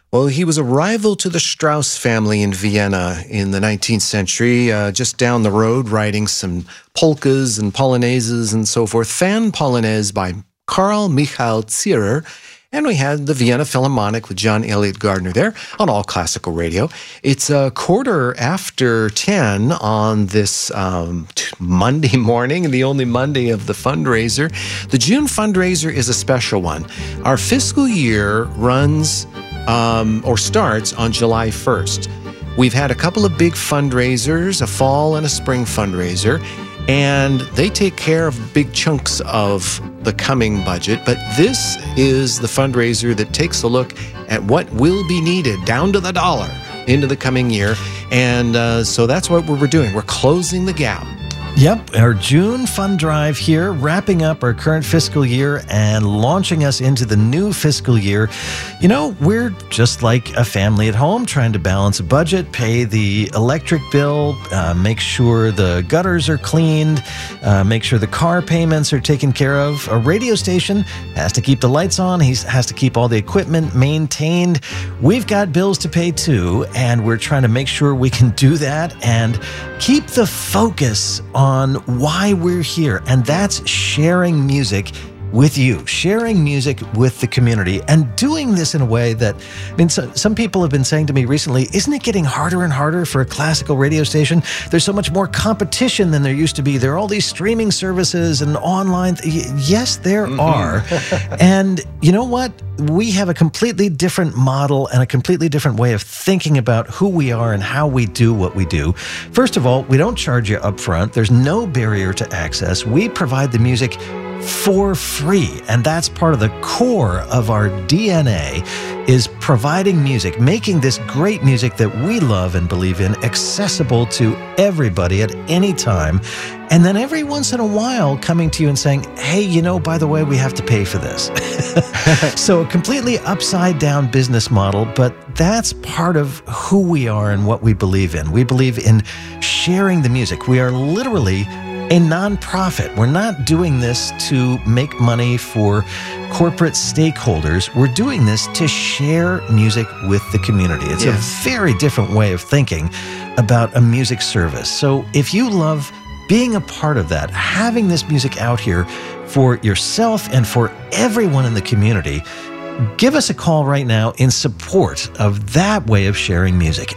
Well, he was a rival to the Strauss family in Vienna in the 19th century, just down the road, writing some polkas and polonaises and so forth. Fan Polonaise by Carl Michael Zierer. And we had the Vienna Philharmonic with John Elliott Gardner there on All Classical Radio. It's a 10:15 on this Monday morning, the only Monday of the fundraiser. The June fundraiser is a special one. Our fiscal year runs or starts on July 1st. We've had a couple of big fundraisers, a fall and a spring fundraiser, and they take care of big chunks of the coming budget. But this is the fundraiser that takes a look at what will be needed down to the dollar into the coming year. And so that's what we're doing. We're closing the gap. Yep, our June fund drive here, wrapping up our current fiscal year and launching us into the new fiscal year. You know, we're just like a family at home, trying to balance a budget, pay the electric bill, make sure the gutters are cleaned, make sure the car payments are taken care of. A radio station has to keep the lights on, he has to keep all the equipment maintained. We've got bills to pay too, and we're trying to make sure we can do that and keep the focus on why we're here, and that's sharing music with you, sharing music with the community, and doing this in a way that, I mean, some people have been saying to me recently, isn't it getting harder and harder for a classical radio station? There's so much more competition than there used to be. There are all these streaming services and online. Yes, there are. And you know what? We have a completely different model and a completely different way of thinking about who we are and how we do what we do. First of all, we don't charge you up front. There's no barrier to access. We provide the music for free, and that's part of the core of our DNA, is providing music, making this great music that we love and believe in accessible to everybody at any time, and then every once in a while coming to you and saying, hey, you know, by the way, we have to pay for this. So a completely upside down business model, but that's part of who we are and what we believe in. We believe in sharing the music. We are literally a nonprofit. We're not doing this to make money for corporate stakeholders. We're doing this to share music with the community. It's a very different way of thinking about a music service. So if you love being a part of that, having this music out here for yourself and for everyone in the community, give us a call right now in support of that way of sharing music.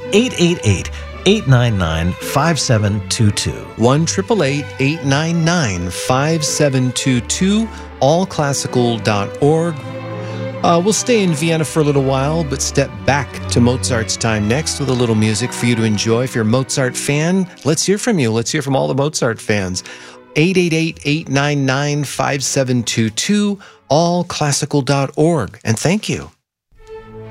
888-899-5722. 1-888-899-5722. allclassical.org. We'll stay in Vienna for a little while, but step back to Mozart's time next with a little music for you to enjoy. If you're a Mozart fan, let's hear from you. Let's hear from all the Mozart fans. 888-899-5722. allclassical.org. And thank you.